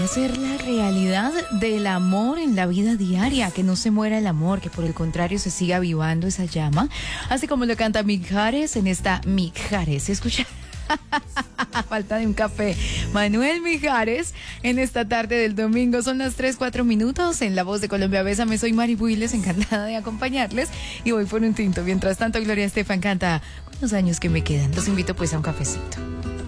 podría ser la realidad del amor en la vida diaria, que no se muera el amor, que por el contrario se siga avivando esa llama, así como lo canta Mijares en esta Mijares. Escucha. Falta de un café. Manuel Mijares en esta tarde del domingo. Son las 3:04 en La Voz de Colombia. Bésame, soy Mari Builes, encantada de acompañarles y voy por un tinto. Mientras tanto, Gloria Estefan canta Con los años que me quedan. Los invito pues a un cafecito.